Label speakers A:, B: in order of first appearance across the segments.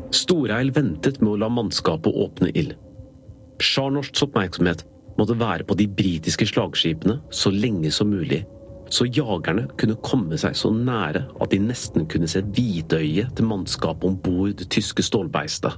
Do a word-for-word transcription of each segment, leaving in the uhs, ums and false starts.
A: Storheil ventet med å la mannskapet åpne ild. Scharnhorsts oppmerksomhet måtte være på de britiske slagskipene så lenge som mulig, så jagerne kunne komme seg så nære at de nesten kunne se hvitøyet til mannskapet ombord det tyske stålbeistet.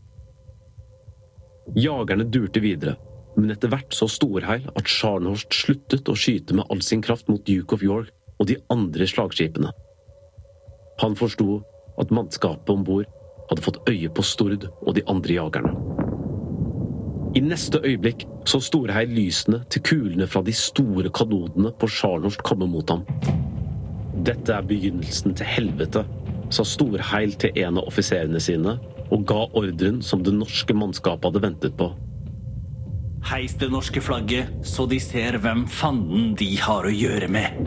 A: Jagerne durte videre, men etter hvert så Storheil at Scharnhorst sluttet å skyte med all sin kraft mot Duke of York og de andre slagskipene. Han forstod at mannskapet ombord hadde fått øye på Stord og de andre jagerne. I neste øyeblikk så Storheil lysene til kulene fra de store kanonene på Scharnhorst komme mot ham. Dette er begynnelsen til helvete, sa Storheil til en av offiserene sine, og ga ordren som det norske mannskapet hadde ventet på.
B: Heis det norske flagget, så de ser hvem fanden de har å gjøre med.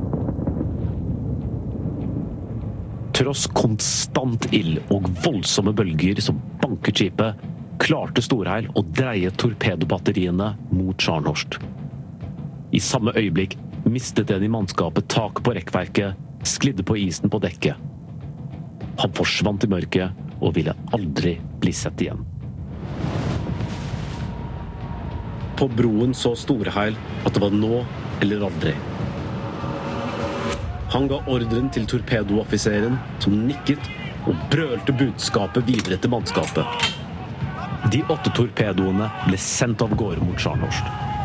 A: Tross konstant ild og voldsomme bølger som banket skipet, klarte Storheil å dreie torpedobatteriene mot Scharnhorst. I samme øyeblikk mistet en i mannskapet tak på rekkverket, sklidde på isen på dekket. Han forsvant i mørket og ville aldri bli sett igjen. På broen så Storheil at det var nå eller aldri. Han ga ordren til torpedoaffiseren, som nikket og brølte budskapet videre til mannskapet. De åtte torpedoene ble sendt av gårde mot Scharnhorst.